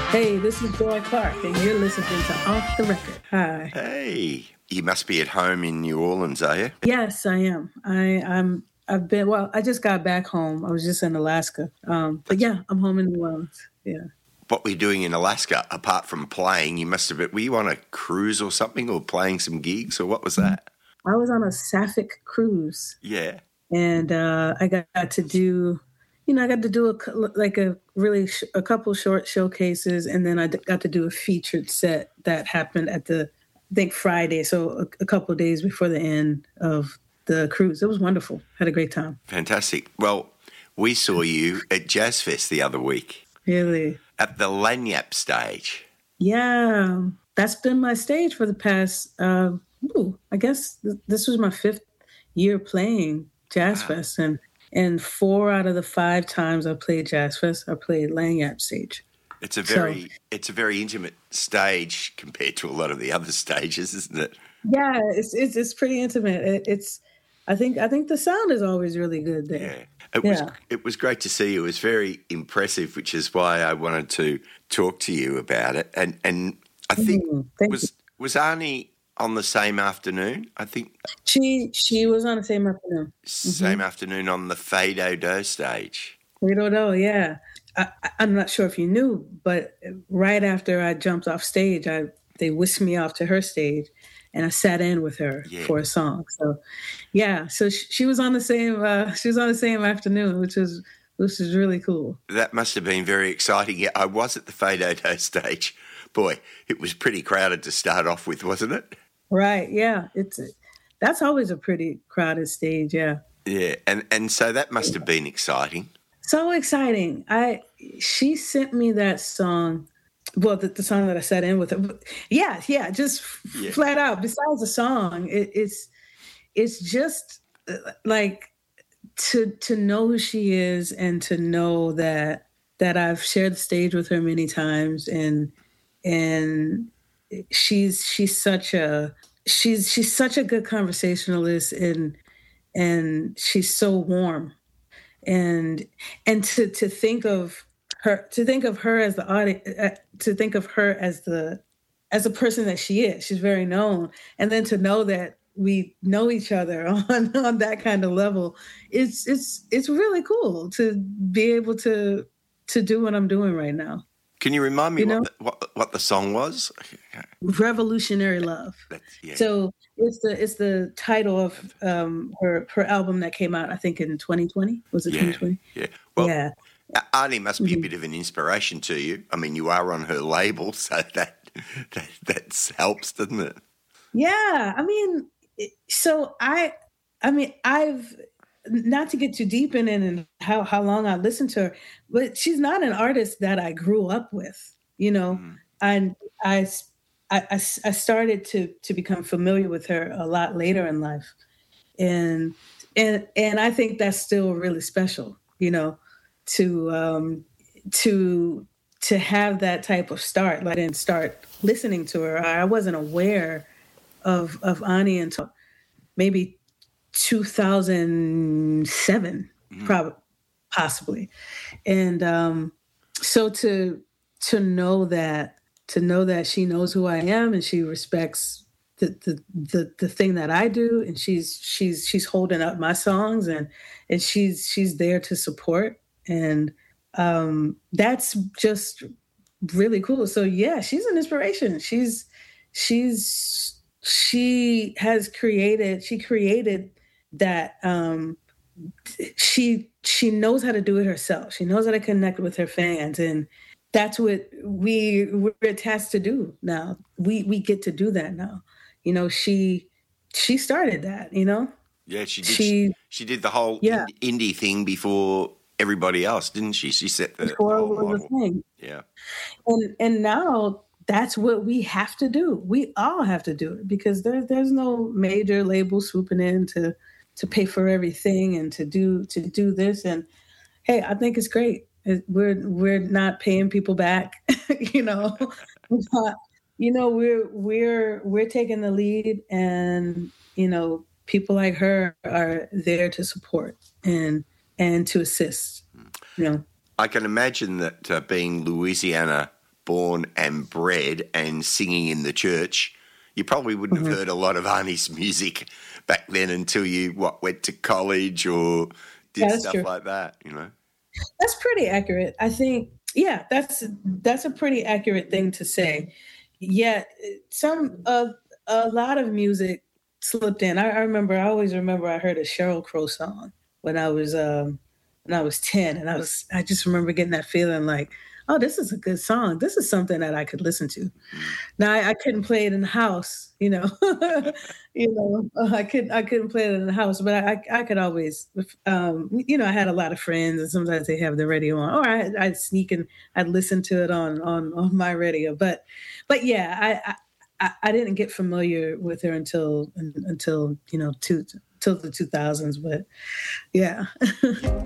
Hey, this is Joy Clark, and you're listening to Off the Record. Hi. Hey, you must be at home in New Orleans, are you? Yes, I am. I've been. Well, I just got back home. I was just in Alaska. But yeah, I'm home in New Orleans. Yeah. What were you doing in Alaska apart from playing? You must have been. Were you on a cruise or something, or playing some gigs, or what was that? I was on a Sapphic cruise. Yeah. And I got to do. I got to do a couple short showcases, and then I got to do a featured set that happened at I think Friday, so a couple of days before the end of the cruise. It was wonderful. Had a great time. Fantastic. Well, we saw you at Jazz Fest the other week. Really? At the Lagniappe stage. Yeah, that's been my stage for the past, I guess this was my 5th year playing Jazz Fest, and 4 out of the 5 times I played Jazz Fest, I played Lagniappe stage. It's a very intimate stage compared to a lot of the other stages, isn't it? Yeah, it's pretty intimate. I think the sound is always really good there. Yeah. It was great to see you. It was very impressive, which is why I wanted to talk to you about it. And I think was Arnie on the same afternoon? I think she was on the same afternoon. Same afternoon on the Fado Do stage. Fado Do, yeah. I'm not sure if you knew, but right after I jumped off stage, they whisked me off to her stage, and I sat in with her for a song. So, yeah, so she was on the same. She was on the same afternoon, which is really cool. That must have been very exciting. Yeah, I was at the Fado Do stage. Boy, it was pretty crowded to start off with, wasn't it? Right. Yeah. That's always a pretty crowded stage. Yeah. Yeah, and so that must have been exciting. So exciting. She sent me that song. Well, the song that I sat in with her. Yeah, just flat out. Besides the song, it's just like to know who she is, and to know that I've shared the stage with her many times, and she's such a good conversationalist, and she's so warm, and to think of her as the audience, to think of her as the person that she is. She's very known, and then to know that we know each other on that kind of level, it's really cool to be able to do what I'm doing right now. Can you remind me what the song was? Revolutionary Love. So it's the title of her album that came out, I think, in 2020. Was it 2020? Yeah. Well, Arnie must be a bit of an inspiration to you. I mean, you are on her label, so that helps, doesn't it? Yeah. I mean, I've, not to get too deep in it and how long I listened to her, but she's not an artist that I grew up with, and I started to become familiar with her a lot later in life, and I think that's still really special, to have that type of start. I didn't start listening to her. I wasn't aware of Ani until maybe 2007, possibly, and so to know that she knows who I am, and she respects the thing that I do, and she's holding up my songs, and she's there to support, and that's just really cool. So yeah, she's an inspiration. She created that. She knows how to do it herself. She knows how to connect with her fans, and that's what we're tasked to do now. We get to do that now. She started that. Yeah, she did. She did the whole indie thing before everybody else, didn't she? She set the whole model. Thing. Yeah, and now that's what we have to do. We all have to do it, because there's no major label swooping in to pay for everything and to do this. And hey, I think it's great. We're not paying people back, we're taking the lead, and people like her are there to support and to assist. I can imagine that being Louisiana born and bred and singing in the church, you probably wouldn't have heard a lot of Arnie's music back then until you went to college or did stuff true. like that, you know. That's pretty accurate. I think, yeah, that's a pretty accurate thing to say. Yet a lot of music slipped in. I always remember I heard a Sheryl Crow song when I was 10, and I just remember getting that feeling like, oh, this is a good song. This is something that I could listen to. Now I couldn't play it in the house, you know. I couldn't play it in the house, but I could always, I had a lot of friends, and sometimes they have the radio on, or I'd sneak and I'd listen to it on my radio. But yeah, I didn't get familiar with her until till the 2000s. But yeah.